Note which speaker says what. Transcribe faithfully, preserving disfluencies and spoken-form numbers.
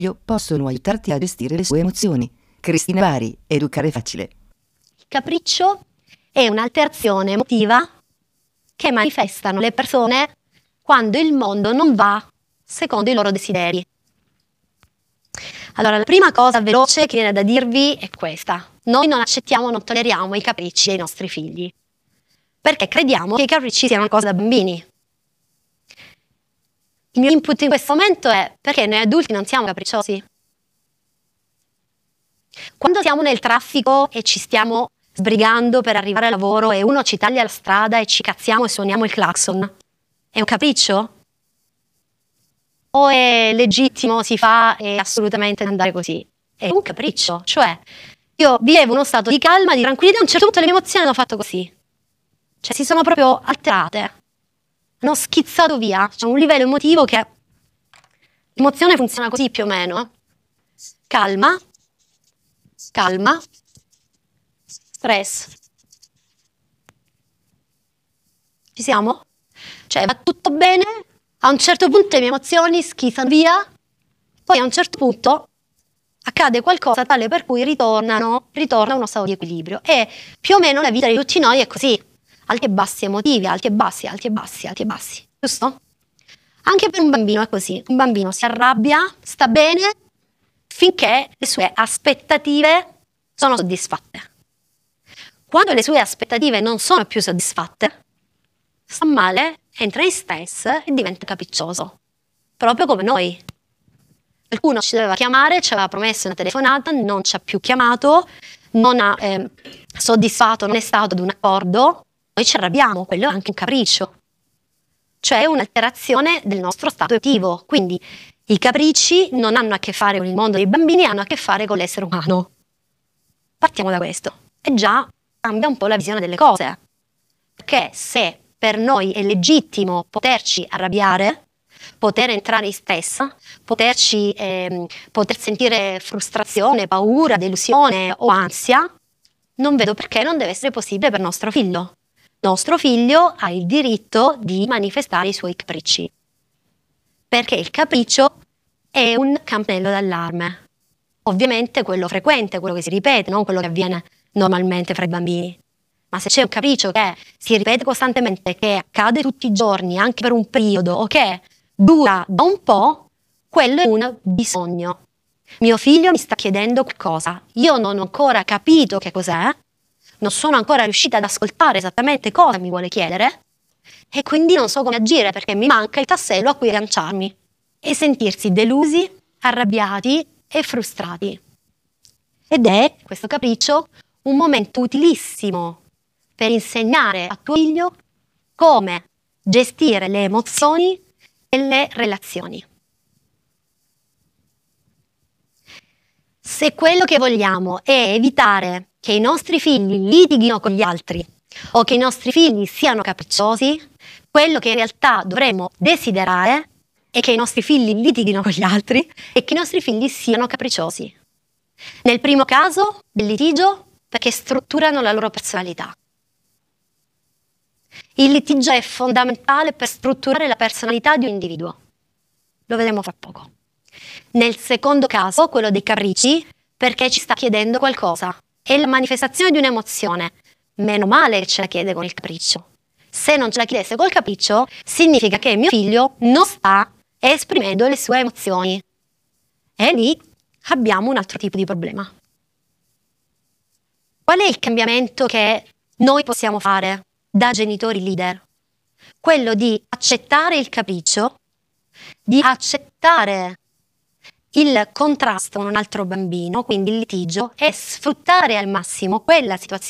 Speaker 1: possono aiutarti a gestire le sue emozioni. Cristina Vari, Educare Facile.
Speaker 2: Il capriccio è un'alterazione emotiva che manifestano le persone quando il mondo non va secondo i loro desideri. Allora, la prima cosa veloce che viene da dirvi è questa. Noi non accettiamo, non tolleriamo i capricci dei nostri figli, perché crediamo che i capricci siano una cosa da bambini. Il mio input in questo momento è perché noi adulti non siamo capricciosi. Quando siamo nel traffico e ci stiamo sbrigando per arrivare al lavoro e uno ci taglia la strada e ci cazziamo e suoniamo il clacson, è un capriccio? O è legittimo, si fa e assolutamente andare così? È un capriccio, cioè io vivevo uno stato di calma, di tranquillità, a un certo punto le mie emozioni hanno fatto così. Cioè si sono proprio alterate, hanno schizzato via, c'è un livello emotivo che l'emozione funziona così più o meno. Calma, calma, stress. Ci siamo? Cioè va tutto bene, a un certo punto le mie emozioni schizzano via, poi a un certo punto accade qualcosa tale per cui ritornano, ritorna uno stato di equilibrio. E più o meno la vita di tutti noi è così, alti e bassi emotivi, alti e bassi, alti e bassi, alti e bassi, giusto? Anche per un bambino è così, un bambino si arrabbia, sta bene, finché le sue aspettative sono soddisfatte. Quando le sue aspettative non sono più soddisfatte, sta male, entra in stress e diventa capriccioso, proprio come noi. Qualcuno ci doveva chiamare, ci aveva promesso una telefonata, non ci ha più chiamato, non ha eh, soddisfatto, non è stato ad un accordo, noi ci arrabbiamo, quello è anche un capriccio. Cioè un'alterazione del nostro stato emotivo. Quindi i capricci non hanno a che fare con il mondo dei bambini, hanno a che fare con l'essere umano. Partiamo da questo. E già cambia un po' la visione delle cose. Perché se per noi è legittimo poterci arrabbiare, poter entrare in stress, poterci, ehm, poter sentire frustrazione, paura, delusione o ansia, non vedo perché non deve essere possibile per nostro figlio. Nostro figlio ha il diritto di manifestare i suoi capricci, perché il capriccio è un campanello d'allarme. Ovviamente quello frequente, quello che si ripete, non quello che avviene normalmente fra i bambini. Ma se c'è un capriccio che si ripete costantemente, che accade tutti i giorni, anche per un periodo, o che dura da un po', quello è un bisogno. Mio figlio mi sta chiedendo qualcosa, io non ho ancora capito che cos'è, non sono ancora riuscita ad ascoltare esattamente cosa mi vuole chiedere e quindi non so come agire perché mi manca il tassello a cui agganciarmi e sentirsi delusi, arrabbiati e frustrati. Ed è, questo capriccio, un momento utilissimo per insegnare a tuo figlio come gestire le emozioni e le relazioni. Se quello che vogliamo è evitare che i nostri figli litighino con gli altri o che i nostri figli siano capricciosi, quello che in realtà dovremmo desiderare è che i nostri figli litighino con gli altri e che i nostri figli siano capricciosi. Nel primo caso del litigio, perché strutturano la loro personalità. Il litigio è fondamentale per strutturare la personalità di un individuo. Lo vedremo fra poco. Nel secondo caso, quello dei capricci, perché ci sta chiedendo qualcosa. È la manifestazione di un'emozione. Meno male che ce la chiede con il capriccio. Se non ce la chiedesse col capriccio, significa che mio figlio non sta esprimendo le sue emozioni. E lì abbiamo un altro tipo di problema. Qual è il cambiamento che noi possiamo fare da genitori leader? Quello di accettare il capriccio, di accettare il contrasto con un altro bambino, quindi il litigio, e sfruttare al massimo quella situazione